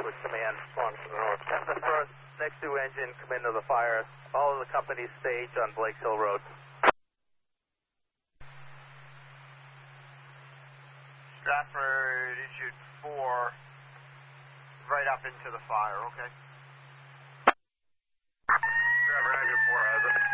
with command swung to the north. That's the first, next to engine, come into the fire. All of the company's stage on Blake Hill Road. Stratford, issued 4, right up into the fire, okay? Stratford, engine 4 has it.